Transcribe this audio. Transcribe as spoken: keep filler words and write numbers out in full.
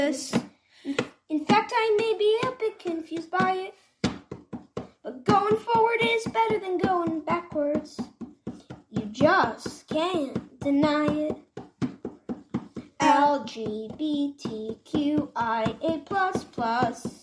In fact, I may be a bit confused by it, but going forward is better than going backwards. You just can't deny it. L G B T Q I A plus plus.